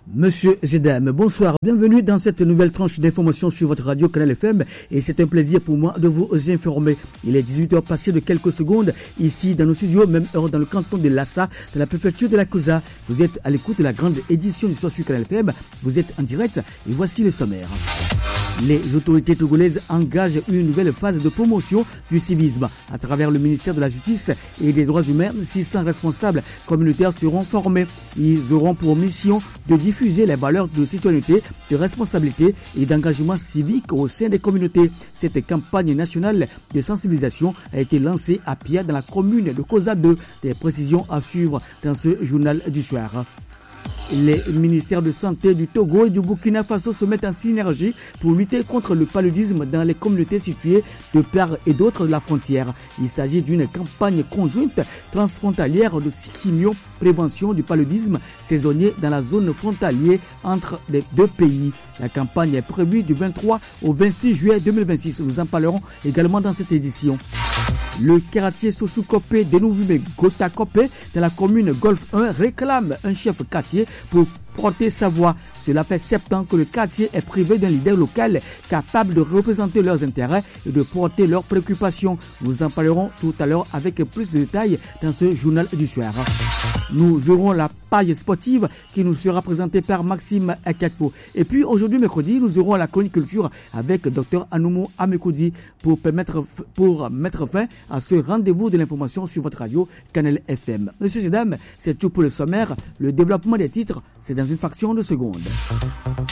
Monsieur Zedam, bonsoir, bienvenue dans cette nouvelle tranche d'information sur votre radio Canal FM et c'est un plaisir pour moi de vous informer. Il est 18h passé de quelques secondes ici dans nos studios, même heure dans le canton de Lassa, dans la préfecture de la Causa. Vous êtes à l'écoute de la grande édition du soir sur Canal FM, vous êtes en direct et voici le sommaire. Les autorités togolaises engagent une nouvelle phase de promotion du civisme. À travers le ministère de la Justice et des Droits humains, 600 responsables communautaires seront formés. Ils auront pour mission de diffuser les valeurs de citoyenneté, de responsabilité et d'engagement civique au sein des communautés. Cette campagne nationale de sensibilisation a été lancée à Pia dans la commune de Kosa 2. Des précisions à suivre dans ce journal du soir. Les ministères de santé du Togo et du Burkina Faso se mettent en synergie pour lutter contre le paludisme dans les communautés situées de part et d'autre de la frontière. Il s'agit d'une campagne conjointe transfrontalière de Sikigno, prévention du paludisme saisonnier dans la zone frontalière entre les deux pays. La campagne est prévue du 23 au 26 juillet 2026. Nous en parlerons également dans cette édition. Le quartier Sosoukopé dénommé Gota Kopé de la commune Golfe 1 réclame un chef quartier pour porter sa voix. Cela fait 7 ans que le quartier est privé d'un leader local capable de représenter leurs intérêts et de porter leurs préoccupations. Nous en parlerons tout à l'heure avec plus de détails dans ce journal du soir. Nous aurons la page sportive qui nous sera présentée par Maxime Ekatpo. Et puis aujourd'hui mercredi, nous aurons la chronique culture avec Dr Anoumo Amekoudi pour mettre fin à ce rendez-vous de l'information sur votre radio Canal FM. Monsieur et dames, c'est tout pour le sommaire. Le développement des titres, c'est dans une fraction de seconde.